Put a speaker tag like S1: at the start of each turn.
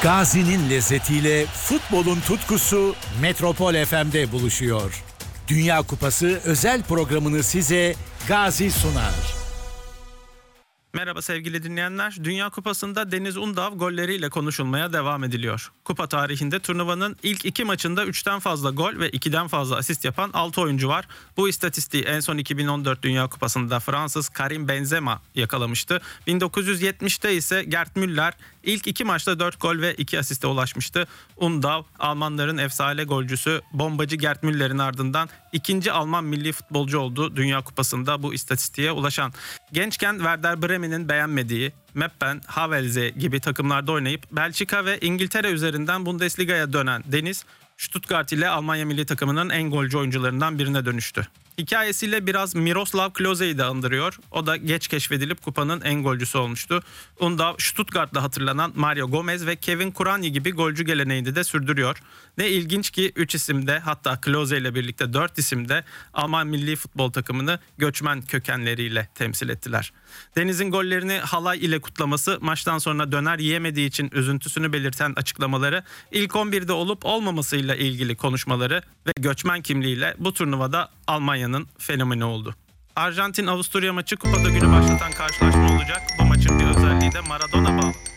S1: Gazi'nin lezzetiyle futbolun tutkusu Metropol FM'de buluşuyor. Dünya Kupası özel programını size Gazi sunar.
S2: Merhaba sevgili dinleyenler. Dünya Kupası'nda Deniz Undav golleriyle konuşulmaya devam ediliyor. Kupa tarihinde turnuvanın ilk 2 maçında 3'ten fazla gol ve 2'den fazla asist yapan 6 oyuncu var. Bu istatistiği en son 2014 Dünya Kupası'nda Fransız Karim Benzema yakalamıştı. 1970'te ise Gerd Müller ilk 2 maçta 4 gol ve 2 asiste ulaşmıştı. Undav, Almanların efsane golcüsü bombacı Gerd Müller'in ardından ikinci Alman milli futbolcu oldu Dünya Kupası'nda bu istatistiğe ulaşan. Gençken Werder Bremen'in beğenmediği Meppen, Havelse gibi takımlarda oynayıp Belçika ve İngiltere üzerinden Bundesliga'ya dönen Deniz, Stuttgart ile Almanya milli takımının en golcü oyuncularından birine dönüştü. Hikayesiyle biraz Miroslav Klose'yi de andırıyor. O da geç keşfedilip kupanın en golcüsü olmuştu. Undav, Stuttgart'ta hatırlanan Mario Gomez ve Kevin Kuranyi gibi golcü geleneğini de sürdürüyor. Ne ilginç ki 3 isimde, hatta Klose ile birlikte 4 isimde Alman milli futbol takımını göçmen kökenleriyle temsil ettiler. Deniz'in gollerini halay ile kutlaması, maçtan sonra döner yiyemediği için üzüntüsünü belirten açıklamaları, ilk 11'de olup olmamasıyla ilgili konuşmaları ve göçmen kimliğiyle bu turnuvada Almanya'nın fenomeni oldu. Arjantin-Avusturya maçı kupada günü başlatan karşılaşma olacak. Bu maçın bir özelliği de Maradona bağlı.